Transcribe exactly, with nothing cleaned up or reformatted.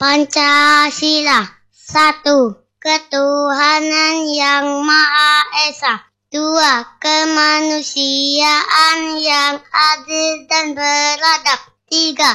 Pancasila. Satu, ketuhanan yang Maha Esa. Dua, kemanusiaan yang adil dan beradab. Tiga,